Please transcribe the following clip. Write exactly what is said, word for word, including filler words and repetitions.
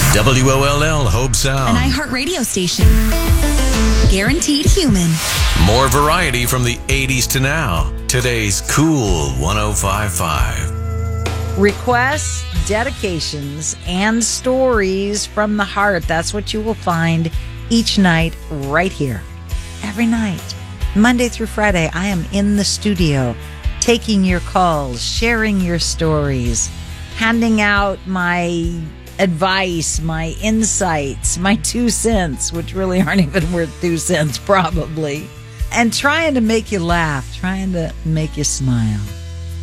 W O L L Hope Sound. An iHeart radio station. Guaranteed human. More variety from the eighties to now. Today's Cool one oh five point five. Requests, dedications, and stories from the heart. That's what you will find each night right here. Every night. Monday through Friday, I am in the studio taking your calls, sharing your stories, handing out my advice, my insights, my two cents, which really aren't even worth two cents probably, and trying to make you laugh, trying to make you smile.